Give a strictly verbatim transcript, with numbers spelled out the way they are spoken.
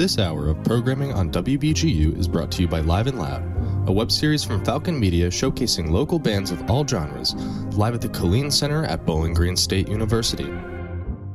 This hour of programming on W B G U is brought to you by Live and Loud, a web series from Falcon Media showcasing local bands of all genres, live at the Killeen Center at Bowling Green State University.